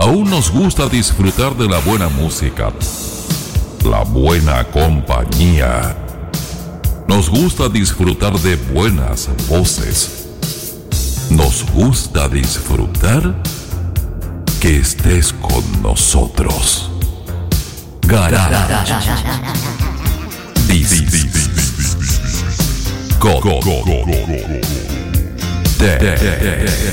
Aún nos gusta disfrutar de la buena música, la buena compañía. Nos gusta disfrutar de buenas voces. Nos gusta disfrutar que estés con nosotros. Garage. Disco.